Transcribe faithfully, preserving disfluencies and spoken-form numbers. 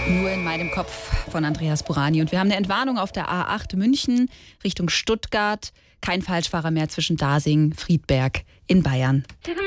Nur in meinem Kopf von Andreas Burani. Und wir haben eine Entwarnung auf der A acht München Richtung Stuttgart. Kein Falschfahrer mehr zwischen Dasing, Friedberg in Bayern.